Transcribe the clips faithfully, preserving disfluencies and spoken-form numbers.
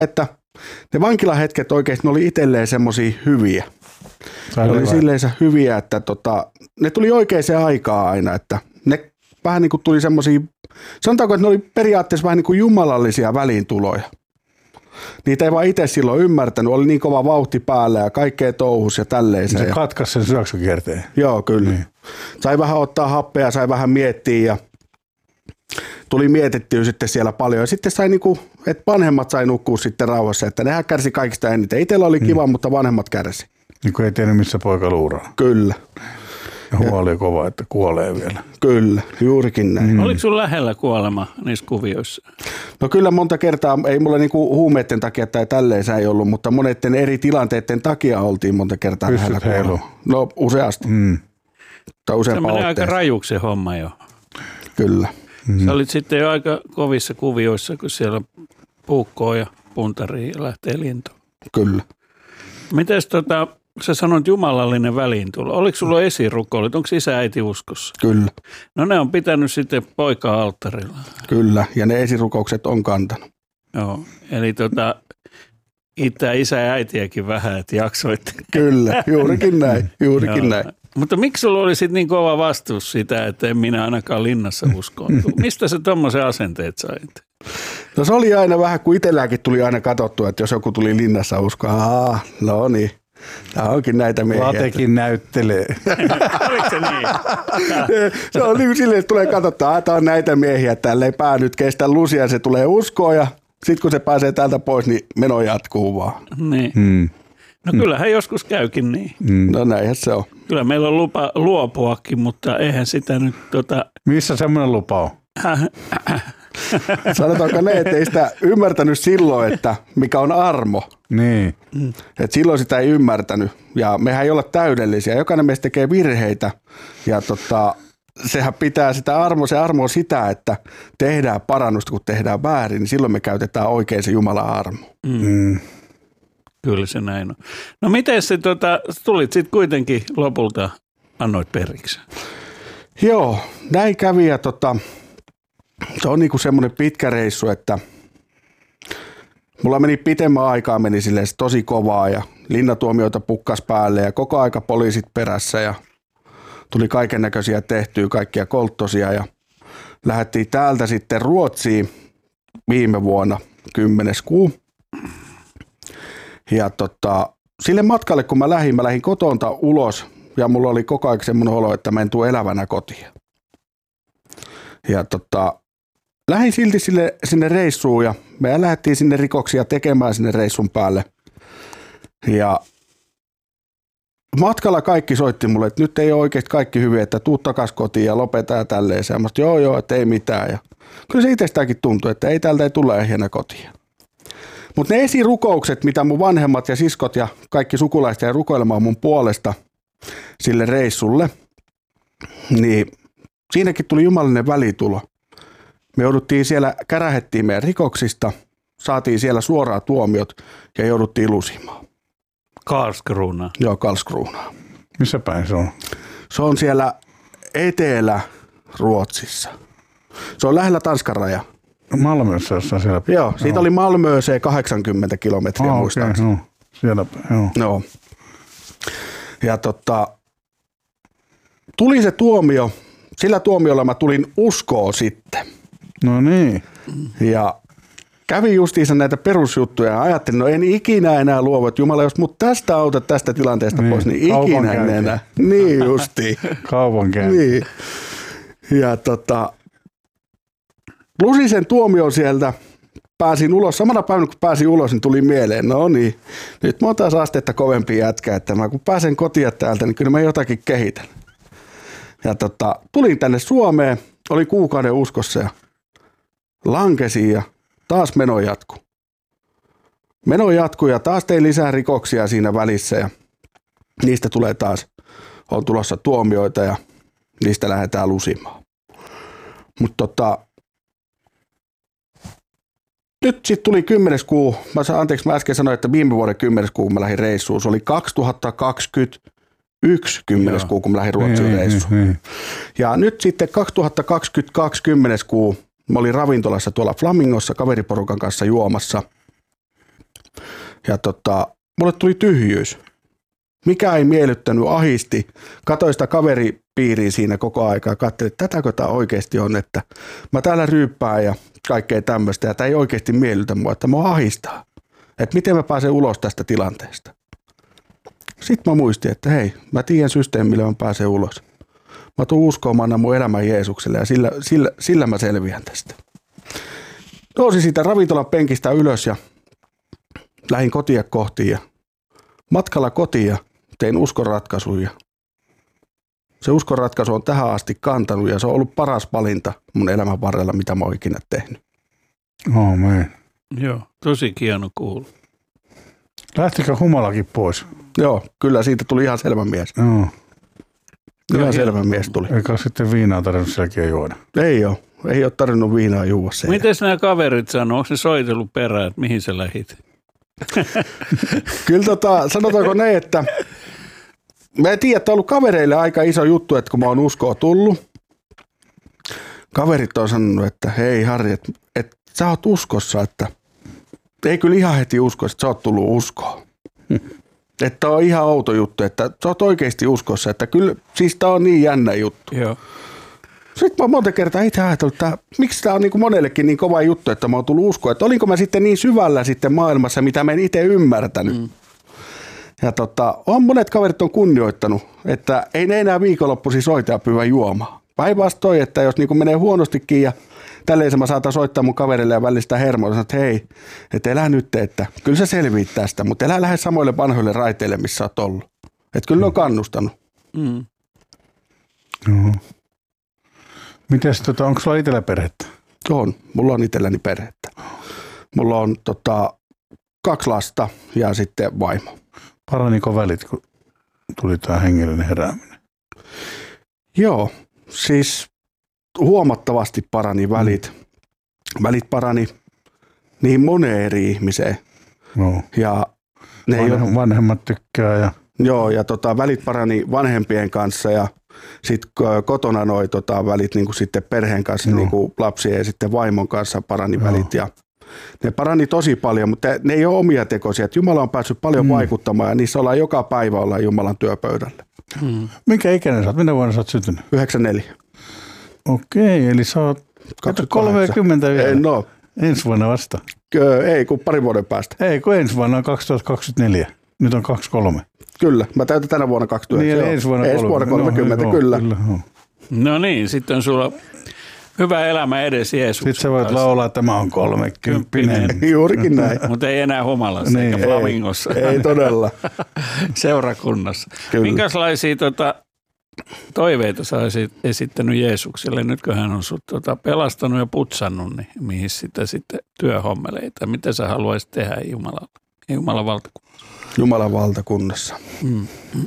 että ne vankilahetket oikeasti ne oli itselleen semmosia hyviä. Ne oli silleensä hyviä, että tota, ne tuli oikeaan aikaan aina, että ne vähän niin kuin tuli semmosia, sanotaanko, että ne oli periaatteessa vähän niin kuin jumalallisia väliintuloja. Niitä ei vaan itse silloin ymmärtänyt, oli niin kova vauhti päällä ja kaikkea touhus ja tälleen. Se katkaisi sen syöksykierteen. Joo, kyllä. Niin. Sai vähän ottaa happea, sai vähän miettiä ja tuli mietittyä sitten siellä paljon. Ja sitten sai niinku, että vanhemmat sai nukkua sitten rauhassa, että nehän kärsi kaikista eniten. Itsellä oli kiva, mm. mutta vanhemmat kärsi. Niin kuin ei tiennyt, missä poika luuraa. Kyllä. Ja huoli kova, että kuolee vielä. Kyllä, juurikin näin. Mm. Oliko sun lähellä kuolema niissä kuvioissa? No kyllä monta kertaa, ei mulla niinku huumeiden takia tai tälleen ei ollut, mutta monetten eri tilanteiden takia oltiin monta kertaa Pyssyt lähellä heilu. kuolema. No useasti. Mm. Tai useampaa se menee aika otteeseen. rajuksi se homma jo. Kyllä. Mm. Sä olit sitten jo aika kovissa kuvioissa, kun siellä puukkoo ja puntarii ja lähtee lintuun. Kyllä. Mites tota, sä sanoit jumalallinen väliintulo. Oliko sulla esirukoulut? Onko isä äiti uskossa? Kyllä. No ne on pitänyt sitten poikaa alttarilla. Kyllä, ja ne esirukoukset on kantanut. Joo, eli tota, itää isä ja äitiäkin vähän, että jaksoitte. Kyllä, juurikin näin, juurikin näin. Mutta miksi sulla oli sitten niin kova vastuus sitä, että en minä ainakaan linnassa uskoon? Mistä sä tommoisen asenteet sait? No se oli aina vähän, kun itselläänkin tuli aina katsottua, että jos joku tuli linnassa uskoa, aah, no niin, tämä onkin näitä miehiä. Latekin näyttelee. Oliko se niin? Se on niin kuin silleen, että tulee katsottua, että tämä on näitä miehiä, täällä ei pää nyt kestä lusia, se tulee uskoa ja sitten kun se pääsee täältä pois, niin meno jatkuu vaan. Niin. Mm. No kyllähän joskus käykin niin. Mm. No näinhän se on. Kyllä meillä on lupa luopuakin, mutta eihän sitä nyt tota... Missä semmoinen lupa on? Sanotaanko ne, että ei sitä ymmärtänyt silloin, että mikä on armo. Niin. Et silloin sitä ei ymmärtänyt ja mehän ei olla täydellisiä. Jokainen meistä tekee virheitä ja tota, sehän pitää sitä armoa. Se armo on sitä, että tehdään parannusta, kun tehdään väärin, niin silloin me käytetään oikein se Jumalan armo. Mm. Kyllä se näin on. No miten se tota, tulit sitten kuitenkin lopulta, annoit periksi? Joo, näin kävi ja tota, se on niinku semmoinen pitkä reissu, että mulla meni pitemmän aikaa, meni silleen tosi kovaa ja linnatuomioita pukkas päälle ja koko aika poliisit perässä ja tuli kaiken näköisiä tehtyä, kaikkia kolttosia ja lähdettiin täältä sitten Ruotsiin viime vuonna kymmenes kuu. Ja tota, sille matkalle kun mä lähdin, mä lähdin kotonta ulos ja mulla oli koko ajan semmoinen olo, että mä en tule elävänä kotiin. Ja tota, lähdin silti sille, sinne reissuun ja me lähdettiin sinne rikoksia tekemään sinne reissun päälle. Ja matkalla kaikki soitti mulle, että nyt ei ole oikeasti kaikki hyvin, että tuu takas kotiin ja lopeta ja tälleen. Ja mä sanoin, joo joo, että ei mitään. Ja kyllä se itsestäänkin tuntui, että ei täältä ei tule ehjänä kotiin. Mutta ne esirukoukset, mitä mun vanhemmat ja siskot ja kaikki sukulaiset ja rukoilemaan mun puolesta sille reissulle, niin siinäkin tuli jumalallinen välitulo. Me jouduttiin siellä, kärähettiin meidän rikoksista, saatiin siellä suoraa tuomiot ja jouduttiin lusimaan. Karlskrona. Joo, Karlskrona. Missä päin se on? Se on siellä Etelä-Ruotsissa. Se on lähellä Tanskan raja. Malmössä jossain siellä. Joo, siitä oli Malmööseen kahdeksankymmentä kilometriä oh, muistaakseni. Okay, no. Siellä, joo. Joo. Ja tota, tuli se tuomio, sillä tuomiolla mä tulin uskoon sitten. No niin. Ja kävin justiinsa näitä perusjuttuja ja ajattelin, no en ikinä enää luovu, että Jumala, jos mut tästä autat tästä tilanteesta niin, pois, niin ikinä en enää. Niin justiin. Kaupankäynti. Niin. Ja tota, lusin sen tuomion sieltä, pääsin ulos. Samana päivänä kun pääsin ulos, niin tuli mieleen, no niin, nyt mä oon taas astetta kovempi jätkä, että mä kun pääsen kotiin täältä, niin kyllä mä jotakin kehitän. Ja tota, tulin tänne Suomeen, oli kuukauden uskossa ja lankesin ja taas meno jatkui. Meno jatkui ja taas tein lisää rikoksia siinä välissä ja niistä tulee taas, on tulossa tuomioita ja niistä lähdetään lusimaan. Mutta tota, nyt sitten tuli kymmenes kuu, mä saan, anteeksi mä äsken sanoin, että viime vuoden kymmenes kuu kun mä lähdin reissuun, se oli kaksituhattakaksikymmentäyksi kymmenes kuu kun mä lähdin Ruotsiin niin, reissuun. niin, niin. Ja nyt sitten kaksituhattakaksikymmentäkaksi kymmenes kuu, mä olin ravintolassa tuolla Flamingossa kaveriporukan kanssa juomassa. Ja tota, mulle tuli tyhjyys. Mikä ei miellyttänyt, ahisti. Katoin sitä kaveripiiriä siinä koko aikaa. Katselin, että tätäkö tämä oikeasti on, että mä täällä ryyppään ja kaikkea tämmöistä. Ja tämä ei oikeasti miellytä mua, että mua ahistaa. Että miten mä pääsen ulos tästä tilanteesta. Sitten mä muistin, että hei, mä tiedän systeemi, millä mä pääsen ulos. Mä tuun uskomaan mun elämän Jeesukselle ja sillä, sillä, sillä mä selviän tästä. Nousin siitä ravintolan penkistä ylös ja lähdin kotia kohti ja matkalla kotiin ja tein uskonratkaisuja. Se uskonratkaisu on tähän asti kantanut ja se on ollut paras valinta mun elämän varrella, mitä mä oon ikinä tehnyt. Amen. Joo, tosi hieno kuulla. Lähtikö humalakin pois? Joo, kyllä siitä tuli ihan selvä mies. Joo. Ihan selvä mies tuli. Eikä sitten viinaa tarvinnut sielläkin juoda? Ei ole. Ei ole tarvinnut viinaa juua sen. Miten nämä kaverit sanoo? Onko ne soitellut perään, että mihin sä lähit? Kyllä tota, sanotaanko ne, että mä en tiedä, että on ollut kavereille aika iso juttu, että kun mä oon uskoa tullut. Kaverit on sanonut, että hei Harri, että, että sä oot uskossa, että ei kyllä ihan heti usko, että sä oot tullut uskoon. Että on ihan outo juttu, että sä oot oikeasti uskossa, että kyllä, siis tää on niin jännä juttu. Joo. Sitten mä monta kertaa itse ajatellut, että miksi tämä on niin kuin monellekin niin kova juttu, että mä oon tullut uskoa, että olinko mä sitten niin syvällä sitten maailmassa, mitä mä en itse ymmärtänyt. Mm. Ja tota, on monet kaverit on kunnioittanut, että ei ne enää viikonloppuisin soita ja pyyvä juomaan. Päinvastoin, että jos niin kuin menee huonostikin ja tälleen mä saatan soittaa mun kaverille ja välistä hermoa ja sanoa, että hei, että elää nyt, että kyllä sä selviit tästä, mutta elää lähde samoille vanhoille raiteille, missä oot ollut. Että kyllä ne on kannustanut. Mm. Joo. Mites, tota, onko sulla itsellä perhettä? On, mulla on itselläni perhettä. Mulla on tota, kaksi lasta ja sitten vaimo. Paraniko välit, kun tuli tämä hengellinen herääminen? Joo, siis huomattavasti parani välit. Mm. Välit parani niin moneen eri ihmiseen. No. Ja ne Vanhem, ei vanhemmat tykkää ja... Joo, ja tota, välit parani vanhempien kanssa ja sitten kotona noi tota, välit niin kuin sitten perheen kanssa, niin kuin lapsien ja sitten vaimon kanssa parani Joo. välit. Ja ne parani tosi paljon, mutta ne ei ole omia tekoisia. Että Jumala on päässyt paljon mm. vaikuttamaan ja niissä ollaan joka päivä ollaan Jumalan työpöydällä. Mm. Minkä ikäinen sä oot? Minä vuonna sä oot syntynyt? yhdeksänkymmentäneljä. Okei, eli sä oot kolmekymmentä vielä. Ei, no. Ensi vuonna vasta. Ei, kun parin vuoden päästä. Ei, kun ensi vuonna on kaksituhattakaksikymmentäneljä. Nyt on kaksikymmentäkolme. Kyllä, mä täytän tänä vuonna kaksikymmentä. Niin, ensi vuonna, ensi vuonna kolmekymmentä, no, kyllä. kyllä. No niin, sitten on sulla hyvä elämä edes Jeesuksen. Sitten sä voit laulaa, että mä oon kolmekymppinen. Juurikin näin. Mutta ei enää humalassa niin, eikä flamingossa. Ei, ei todella. Seurakunnassa. Kyllä. Minkälaisia tota, toiveita sä olisit esittänyt Jeesukselle, nyt kun hän on sut tota, pelastanut ja putsannut, niin mihin sitä sitten työhommeleita? Mitä sä haluaisit tehdä Jumalalla, Jumalan valtakunnassa? Jumalan valtakunnassa. Mm.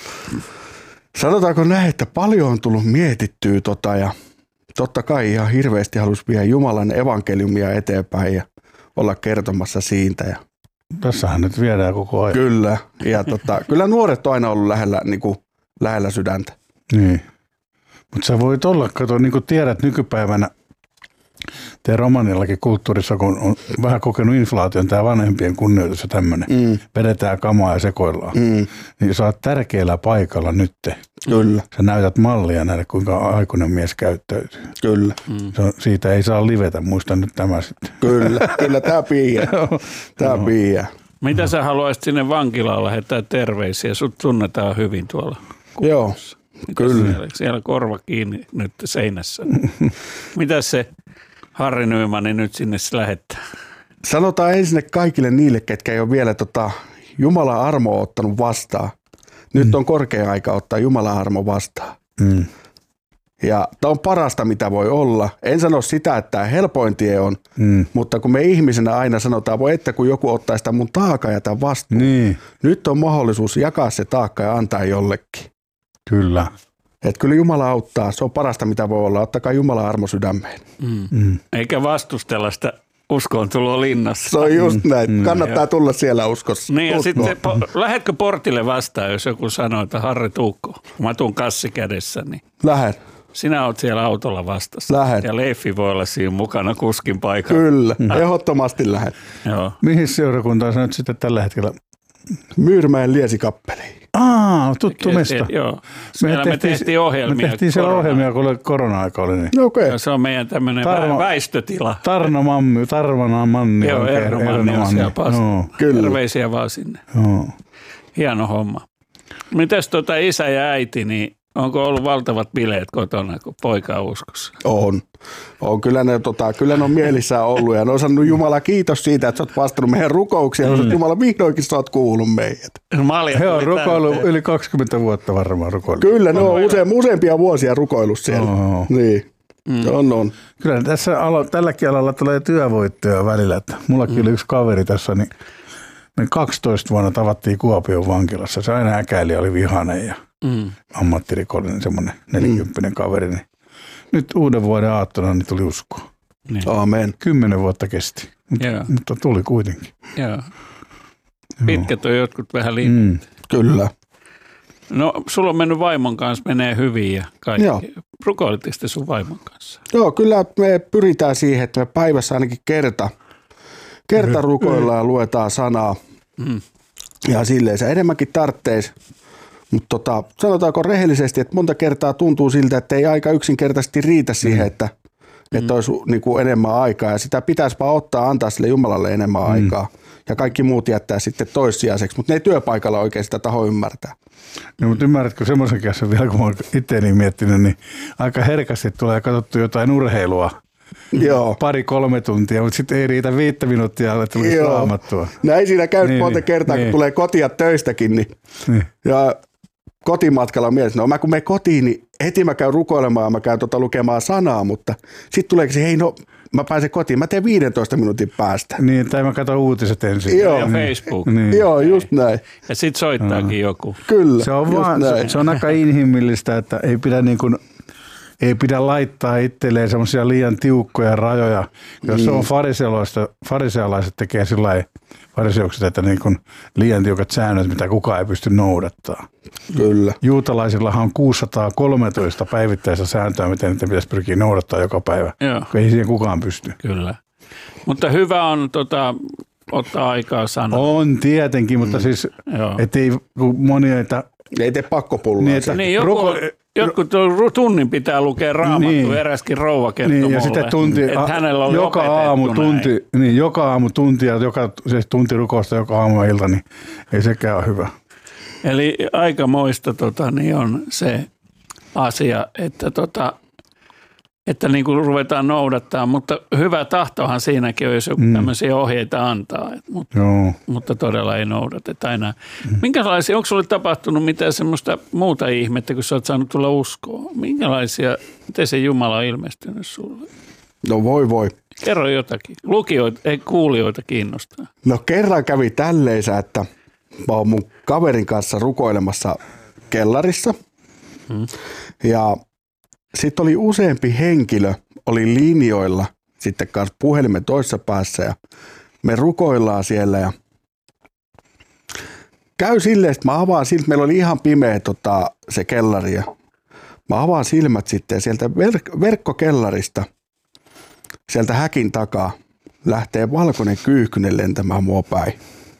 Sanotaanko näin, että paljon on tullut mietittyä tota ja totta kai ihan hirveästi halusi viedä Jumalan evankeliumia eteenpäin ja olla kertomassa siitä. Ja tässähän nyt viedään koko ajan. Kyllä, ja tota, kyllä nuoret on aina ollut lähellä, niin kuin, lähellä sydäntä. Niin, mutta sä voit olla, kato, niin kuin tiedät nykypäivänä, teidän romanillakin kulttuurissa, kun on vähän kokenut inflaation, tämä vanhempien kunnioitus ja tämmöinen, mm. vedetään kamaa ja sekoillaan, mm. niin sä oot tärkeällä paikalla nytte. Kyllä. Sä näytät mallia näille, kuinka aikuinen mies käyttäytyy. Kyllä. Mm. Se on, siitä ei saa livetä, muista nyt tämä sitten. Kyllä, kyllä tämä piiää. Tämä piiää. Mitä sä haluaisit sinne vankilaan lähettää terveisiä? Sut tunnetaan hyvin tuolla kunnassa. Joo, kyllä. Siellä, siellä korva kiinni nyt seinässä. Mitä se Harri Nyyman nyt sinne lähettää? Sanotaan ensin kaikille niille, ketkä ei ole vielä tota Jumalan armoa ottanut vastaan. Nyt mm. on korkea aika ottaa Jumalan armo vastaan. Mm. Ja tämä on parasta, mitä voi olla. En sano sitä, että tämä helpoin tie on, mm. mutta kun me ihmisenä aina sanotaan, voi että kun joku ottaa sitä mun taakka ja tämän vastuun. Niin. Nyt on mahdollisuus jakaa se taakka ja antaa jollekin. Kyllä. Että kyllä Jumala auttaa. Se on parasta, mitä voi olla. Ottakaa Jumalan armo sydämeen. Mm. Mm. Eikä vastustella sitä uskoon tuloa linnassa. Se on just näin. Mm. Kannattaa mm. tulla siellä uskossa. Niin ja sitten po- lähetkö portille vastaan, jos joku sanoo, että Harri tuukko. Mä tuun kassi kädessä. Niin lähden. Sinä oot siellä autolla vastassa. Lähet. Ja Leiffi voi olla siinä mukana kuskin paikalla. Kyllä, mm. ehdottomasti lähet. Joo. Mihin seurakuntaan sä nyt sitten tällä hetkellä? Myyrmäen liesikappeliin. Aa, tuttu mesta. Joo. Meillä me tehtiin, tehtiin ohjelmia. Me tehtiin siellä ohjelmia, kun korona-aika oli. Niin. Okei. Okay. Se on meidän tämmöinen Tarmo, väistötila. Tarno Mammi, Tarvana Manni. Joo, Erno Manni on siellä no. Terveisiä vaan sinne. Joo. Hieno homma. Mitäs tuota isä ja äiti, niin onko ollut valtavat bileet kotona, kun poika on uskossa? On. on. Kyllä, ne, tota, kyllä ne on mielissään ollut ja ne on sanonut Jumala kiitos siitä, että sä oot vastannut meidän rukouksia. Mm. Jumala vihdoinkin sä oot kuullut meidät. He on rukoillut yli kaksikymmentä vuotta varmaan rukoillut. Kyllä, ne on, on use, useampia vuosia rukoillut siellä. Oh. Niin. Mm. On, on. Kyllä tässä alo, tälläkin alalla tulee työvoittoja välillä. Että mullakin mm. oli yksi kaveri tässä, niin me kaksitoista vuonna tavattiin Kuopion vankilassa. Se aina äkäili, oli vihainen ja mm. ammattirikollinen, semmoinen nelikymppinen mm. kaveri. Niin nyt uuden vuoden aattona niin tuli uskoa. Niin. Aamen. Kymmenen vuotta kesti, mutta, mutta tuli kuitenkin. Joo. Pitkät on jotkut vähän liian. Mm. Kyllä. No, sulla on mennyt vaimon kanssa, menee hyvin ja kaikki. Joo. Rukoilitteko te sun vaimon kanssa? Joo, kyllä me pyritään siihen, että me päivässä ainakin kerta, kerta rukoillaan ja luetaan sanaa. Mm. Ja silleen se enemmänkin tarvitsisi. Mutta tota, sanotaanko rehellisesti, että monta kertaa tuntuu siltä, että ei aika yksinkertaisesti riitä siihen, että, mm. että olisi niin kuin enemmän aikaa. Ja sitä pitäisi vaan ottaa, antaa sille Jumalalle enemmän mm. aikaa. Ja kaikki muut jättää sitten toissijaiseksi, mutta ne ei työpaikalla oikein sitä taho ymmärtää. No, mutta ymmärrätkö semmoisen kanssa vielä, kun olen itseäni miettinyt, niin aika herkästi tulee katsottu jotain urheilua. Joo. Pari kolme tuntia, mutta sitten ei riitä viittä minuuttia, että tulisi raamattua. Näin siinä käy niin, monta kertaa, niin, kun tulee kotia töistäkin. Niin. Niin. Ja kotimatkalla on mielessä, no mä kun menen kotiin, niin heti mä käyn rukoilemaan ja mä käyn tota lukemaan sanaa, mutta sitten tuleekin se, hei no, mä pääsen kotiin, mä teen viidentoista minuutin päästä. Niin, tai mä katson uutiset ensin. Joo. Ja Facebook. Niin. Joo, just näin. Ja sit soittaakin no. joku. Kyllä, se on, vaan, se, se on aika inhimillistä, että ei pidä niin kuin ei pidä laittaa itselleen semmoisia liian tiukkoja rajoja. Jos mm. on farisealaista, farisealaiset tekee sillä lailla fariseukset, että niin kuin liian tiukat säännöt, mitä kukaan ei pysty noudattamaan. Kyllä. Juutalaisillahan on kuusisataakolmetoista päivittäistä sääntöä, miten niitä pitäisi pyrkiä noudattaa joka päivä. Joo. Ei siihen kukaan pysty. Kyllä. Mutta hyvä on tota, ottaa aikaa sanoa. On tietenkin, mutta mm. siis ettei monia, että ei tee pakkopullaa. Niin, että niin, joku, ruko, jotkut tunnin pitää lukea raamattua, niin, eräskin rouva kertoo niin, ja mulle, tunti, että hänellä on joka aamu tunti, niin, joka aamu tunti ja joka, siis tunti rukousta joka aamu ja ilta, niin ei sekään ole hyvä. Eli aikamoista tota, niin on se asia, että, tota, että niin kuin ruvetaan noudattaa, mutta hyvä tahtohan siinäkin on, jos joku mm. tämmöisiä ohjeita antaa, mutta, mutta todella ei noudateta enää. Mm. Minkälaisia, onko sinulle tapahtunut mitään semmoista muuta ihmettä, kun sä oot saanut tulla uskoon? Minkälaisia, miten se Jumala on ilmestynyt sulle? No voi voi. Kerro jotakin. Lukijoita, ei kuulijoita kiinnostaa. No kerran kävi tälleisä, että mä oon mun kaverin kanssa rukoilemassa kellarissa mm. ja sitten oli useampi henkilö, oli linjoilla sitten kanssa puhelimen toisessa päässä ja me rukoillaan siellä ja käy silleen, että mä avaan silmät, meillä oli ihan pimeä tota, se kellari ja mä avaan silmät sitten ja sieltä verk- verkkokellarista, sieltä häkin takaa lähtee valkoinen kyyhkynen lentämään mua päin.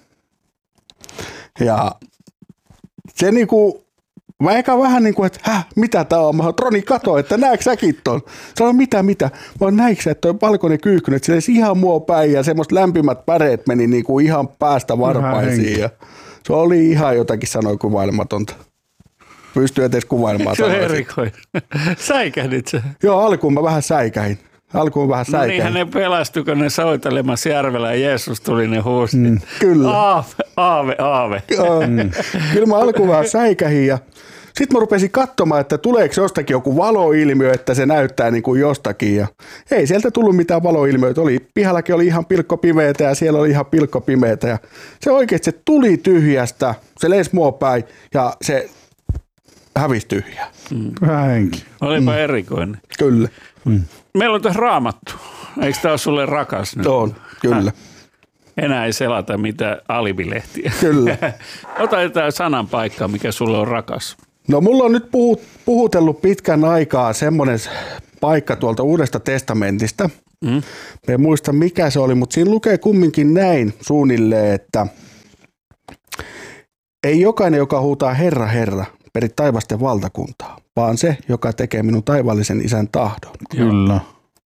Ja se niinku, mä eka vähän niin kuin, että häh, mitä tää on? Mä oon, Roni, kato, että näetkö säkin ton? Sano, mitä, mitä? Mä oon, näetkö sä, että toi valkoinen kyyhkynen, että se ihan mua päin ja semmoista lämpimät päreet meni niin kuin ihan päästä varpaisiin. Ja se oli ihan jotakin sanoi kuvailematonta. Pystyy edes kuvailemaan. Se on erikoinen. Säikähdit sä? Joo, alkuun mä vähän säikähin. Alkuun vähän säikähin. No niinhän ne pelastui, kun ne soitelemassa järvellä ja Jeesus tuli ne huusi. Mm. Kyllä. Aave, aave, aave. Mm. Kyllä mä alkuun vähän säikähin ja sitten mä rupesin katsomaan, että tuleeko jostakin joku valoilmiö, että se näyttää niin kuin jostakin. Ja ei sieltä tullut mitään valoilmiöitä. Oli, pihallakin oli ihan pilkkopimeetä ja siellä oli ihan pilkkopimeetä. Ja se oikeasti se tuli tyhjästä, se lensi mua päin ja se hävisi tyhjää. Mm. Vähän henki. Olipa mm. erikoinen. Kyllä. Mm. Meillä on tässä Raamattu. Eikö tämä ole sulle rakas nyt? On, kyllä. Enää ei selata mitään alibilehtiä. Kyllä. Ota jotain sanan paikkaa, mikä sulle on rakas. No mulla on nyt puhut, puhutellut pitkän aikaa semmoinen paikka tuolta Uudesta testamentista. Mm. En muista mikä se oli, mutta siinä lukee kumminkin näin suunnilleen, että ei jokainen, joka huutaa Herra, Herra, peri taivasten valtakuntaa, vaan se, joka tekee minun taivaallisen isän tahdon. Kyllä.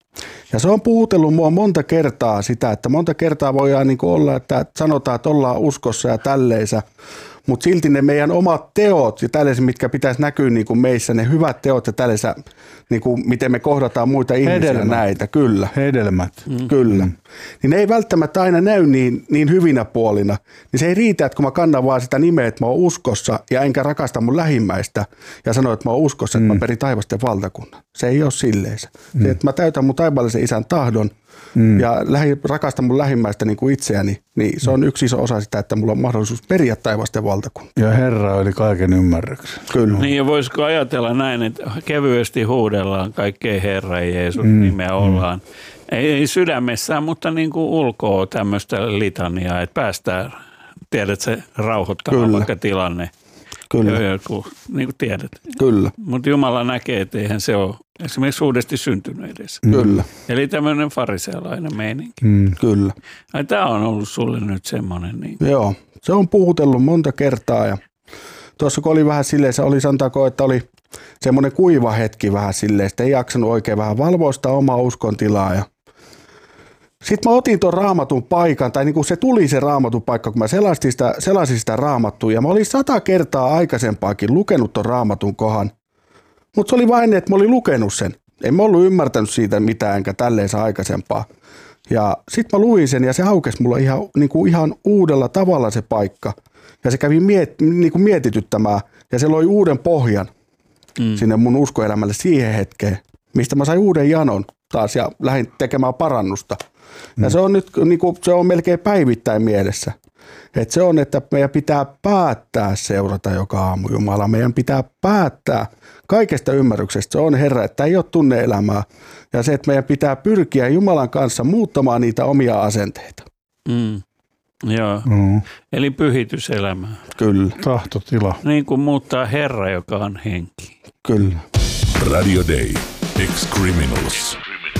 Ja se on puhutellut mua monta kertaa sitä, että monta kertaa voidaan niin kuin olla, että sanotaan, että ollaan uskossa ja tälleisä, mutta silti ne meidän omat teot ja tällaiset, mitkä pitäisi näkyä niin kuin meissä, ne hyvät teot ja tällaiset, niin kuin miten me kohdataan muita ihmisiä Hedelmät. näitä, kyllä. Hedelmät. Mm. Kyllä. Mm. Niin ne ei välttämättä aina näy niin, niin hyvinä puolina. Niin se ei riitä, että kun mä kannan vaan sitä nimeä, että mä oon uskossa ja enkä rakasta mun lähimmäistä ja sano, että mä oon uskossa, että mm. mä perin taivasten valtakunnan. Se ei ole silleen se. Mm. Se, että mä täytän mun taivaallisen isän tahdon mm. ja lähi, rakastan mun lähimmäistä niin kuin itseäni, niin se on yksi iso osa sitä, että mulla on mahdollisuus periä taivasten valtakunnan. Ja Herra oli kaiken ymmärryksen. Kyllä. Niin ja voisiko ajatella näin, että kevyesti huudellaan kaikkea Herra Jeesus mm. nimeä ollaan. Mm. Ei, ei sydämessään, mutta niin kuin ulkoa tämmöistä litaniaa, että päästään, tiedät se rauhoittamaan Kyllä. vaikka tilanne. Kyllä. Joku, niin kuin tiedät. Kyllä. Mutta Jumala näkee, että eihän se ole esimerkiksi uudesti syntynyt edes. Kyllä. Eli tämmöinen farisealainen meininki. Mm. Kyllä. Tämä on ollut sulle nyt semmoinen. Niin. Joo, se on puhutellut monta kertaa ja tuossa kun oli vähän silleen, se oli sanotaanko, että oli semmoinen kuiva hetki vähän silleen, että ei jaksanut oikein vähän valvoa sitä omaa uskontilaa ja sitten mä otin tuon raamatun paikan, tai niin kuin se tuli se raamatun paikka, kun mä selasin sitä, selasin sitä raamattua, ja mä olin sata kertaa aikaisempaakin lukenut tuon raamatun kohan, mutta se oli vain, että mä olin lukenut sen. En mä ollut ymmärtänyt siitä mitään, enkä tälleensä aikaisempaa. Ja sitten mä luin sen, ja se aukesi mulla ihan, niin kuin ihan uudella tavalla se paikka. Ja se kävi miet, niin kuin mietityttämään, ja se loi uuden pohjan mm. sinne mun uskoelämälle siihen hetkeen, mistä mä sain uuden janon taas, ja lähdin tekemään parannusta. Ja se on nyt niin kuin, se on melkein päivittäin mielessä. Että se on, että meidän pitää päättää seurata joka aamu Jumalaa. Meidän pitää päättää kaikesta ymmärryksestä. Se on Herra, että ei ole tunne-elämää. Ja se, että meidän pitää pyrkiä Jumalan kanssa muuttamaan niitä omia asenteita. Mm. Joo, mm. eli pyhityselämää. Kyllä. Tahtotila. Niin kuin muuttaa Herra, joka on henki. Kyllä. Radio Day. Ex-Criminals.